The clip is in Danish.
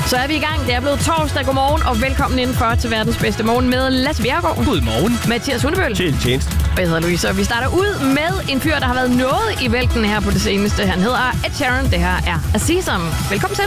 Så er vi i gang. Det er blevet torsdag. Godmorgen og velkommen indenfor til verdens bedste morgen med Lasse Bjerregaard. Godmorgen. Mathias Hundebøl. Til tjeneste. Og jeg hedder Louise, og vi starter ud med en fyr, der har været noget i vælten her på det seneste. Han hedder Ed Sheeran. Det her er A Season. Velkommen til.